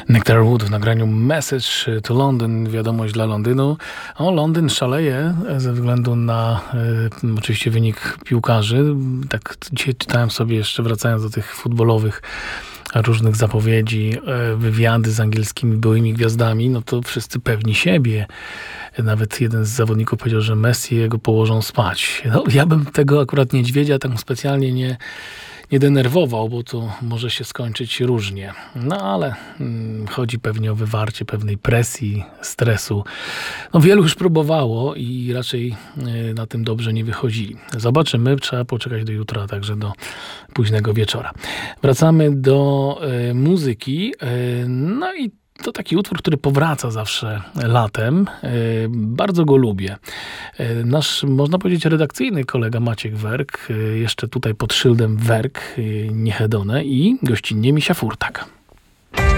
Nectar Wood w nagraniu Message to London, wiadomość dla Londynu. Londyn szaleje ze względu na oczywiście wynik piłkarzy. Tak dzisiaj czytałem sobie jeszcze, wracając do tych futbolowych różnych zapowiedzi, wywiady z angielskimi byłymi gwiazdami, no to wszyscy pewni siebie. Nawet jeden z zawodników powiedział, że Messi jego położą spać. No, ja bym tego akurat niedźwiedzia tak specjalnie nie denerwował, bo to może się skończyć różnie. No ale chodzi pewnie o wywarcie pewnej presji, stresu. No wielu już próbowało i raczej na tym dobrze nie wychodzili. Zobaczymy, trzeba poczekać do jutra, także do późnego wieczora. Wracamy do muzyki. No i to taki utwór, który powraca zawsze latem. Bardzo go lubię. Nasz, można powiedzieć, redakcyjny kolega Maciek Werk, jeszcze tutaj pod szyldem Werk, nie Hedone i gościnnie Misia Furtak.